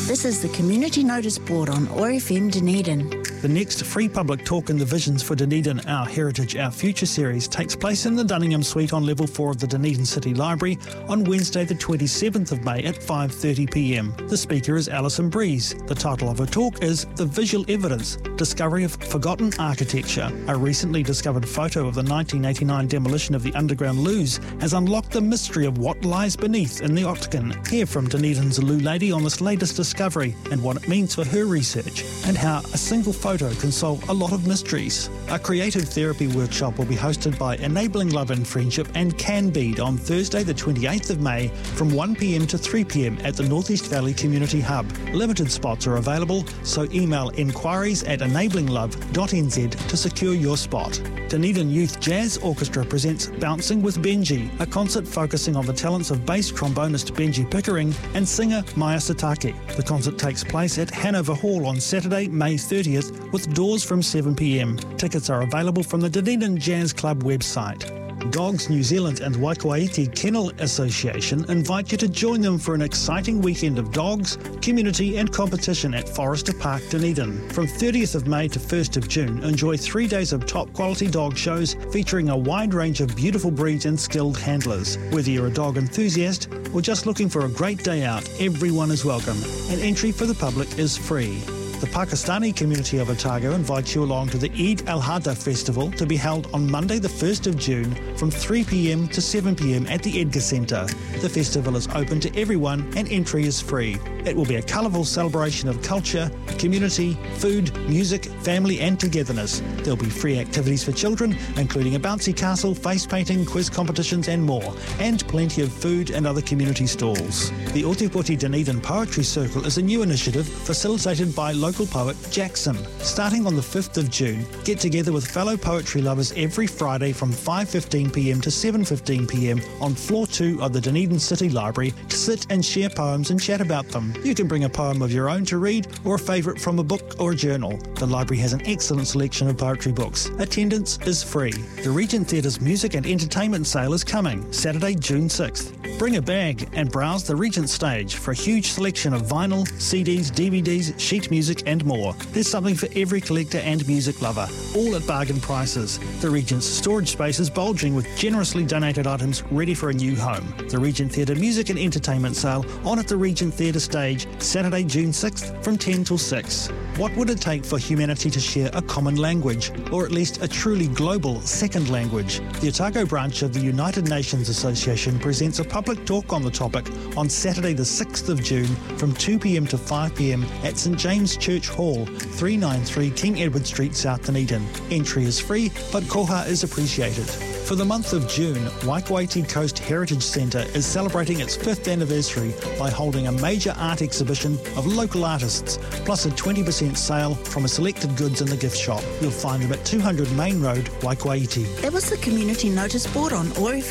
This is the Community Notice Board on OAR FM Dunedin. The next free public talk in the Visions for Dunedin, Our Heritage, Our Future series takes place in the Dunningham Suite on level 4 of the Dunedin City Library on Wednesday the 27th of May at 5:30pm. The speaker is Alison Breeze. The title of her talk is The Visual Evidence, Discovery of Forgotten Architecture. A recently discovered photo of the 1989 demolition of the underground loos has unlocked the mystery of what lies beneath in the Octagon. Hear from Dunedin's Loo Lady on this latest discovery and what it means for her research, and how a single photo can solve a lot of mysteries. A creative therapy workshop will be hosted by Enabling Love and Friendship and Canbead on Thursday the 28th of May from 1pm to 3pm at the North East Valley Community Hub. Limited spots are available, so email enquiries@enablinglove.nz to secure your spot. Dunedin Youth Jazz Orchestra presents Bouncing with Benji, a concert focusing on the talents of bass trombonist Benji Pickering and singer Maya Satake. The concert takes place at Hanover Hall on Saturday, May 30th, with doors from 7pm. Tickets are available from the Dunedin Jazz Club website. Dogs New Zealand and Waikouaiti Kennel Association invite you to join them for an exciting weekend of dogs, community and competition at Forrester Park, Dunedin. From 30th of May to 1st of June, enjoy 3 days of top quality dog shows featuring a wide range of beautiful breeds and skilled handlers. Whether you're a dog enthusiast or just looking for a great day out, everyone is welcome, and entry for the public is free. The Pakistani community of Otago invites you along to the Eid al-Adha festival to be held on Monday the 1st of June from 3pm to 7pm at the Edgar Centre. The festival is open to everyone and entry is free. It will be a colourful celebration of culture, community, food, music, family and togetherness. There'll be free activities for children, including a bouncy castle, face painting, quiz competitions and more, and plenty of food and other community stalls. The Ōtepoti Dunedin Poetry Circle is a new initiative facilitated by local poet Jackson. Starting on the 5th of June, get together with fellow poetry lovers every Friday from 5:15pm to 7:15pm on floor 2 of the Dunedin City Library to sit and share poems and chat about them. You can bring a poem of your own to read or a favourite from a book or a journal. The library has an excellent selection of poetry books. Attendance is free. The Regent Theatre's music and entertainment sale is coming, Saturday, June 6th. Bring a bag and browse the Regent stage for a huge selection of vinyl, CDs, DVDs, sheet music and more. There's something for every collector and music lover, all at bargain prices. The Regent's storage space is bulging with generously donated items ready for a new home. The Regent Theatre Music and Entertainment Sale on at the Regent Theatre stage, Saturday, June 6th from 10 till 6. What would it take for humanity to share a common language, or at least a truly global second language? The Otago branch of the United Nations Association presents a public talk on the topic on Saturday the 6th of June from 2pm to 5pm at St James Church Hall, 393 King Edward Street, South Dunedin. Entry is free, but koha is appreciated. For the month of June, Waikouaiti Coast Heritage Centre is celebrating its 5th anniversary by holding a major art exhibition of local artists, plus a 20% sale from a selected goods in the gift shop. You'll find them at 200 Main Road, Waikouaiti. That was the Community Notice Board on OAR